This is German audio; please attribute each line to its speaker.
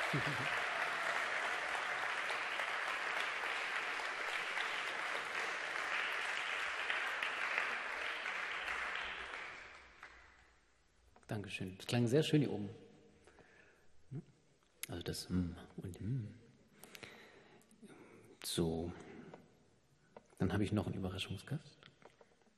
Speaker 1: Dankeschön. Das klang sehr schön hier oben. Also das und So. Dann habe ich noch einen Überraschungsgast.